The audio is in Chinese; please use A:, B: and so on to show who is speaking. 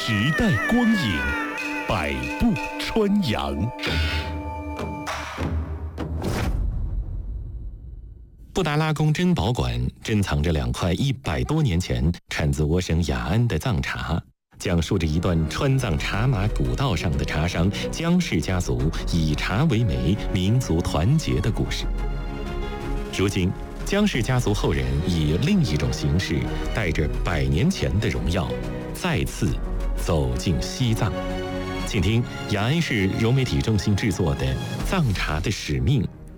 A: 时代光影，百步穿杨。布达拉宫珍宝馆珍藏着2块100多年前产自我省雅安的藏茶，讲述着一段川藏茶马古道上的茶商江氏家族以茶为媒、民族团结的故事。如今，江氏家族后人以另一种形式，带着100年前的荣耀，再次走进西藏。请听雅安市融媒体中心制作的《藏茶的使命》